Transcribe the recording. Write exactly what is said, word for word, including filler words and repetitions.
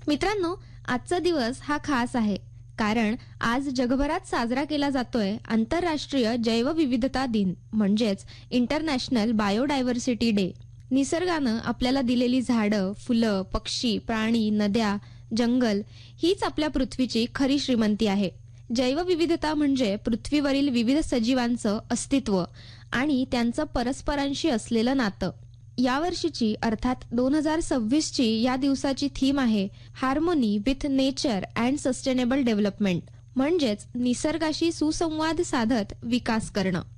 मित्रांनो, आजचा दिवस हा खास आहे कारण आज जगभरात साजरा केला जातोय आंतरराष्ट्रीय जैवविविधता दिन म्हणजेच इंटरनॅशनल बायोडायव्हर्सिटी डे। निसर्गानं आपल्याला दिलेली झाडं, फुलं, पक्षी, प्राणी, नद्या, जंगल हीच आपल्या पृथ्वीची खरी श्रीमंती आहे। जैवविविधता म्हणजे पृथ्वीवरील विविध सजीवांचं अस्तित्व आणि त्यांचं परस्परांशी असलेलं नातं। यावर्षीची अर्थात दोन हजार सव्वीस ची या दिवसाची थीम आहे harmony with nature and sustainable development, म्हणजेच निसर्गाशी सुसंवाद साधत विकास करणं।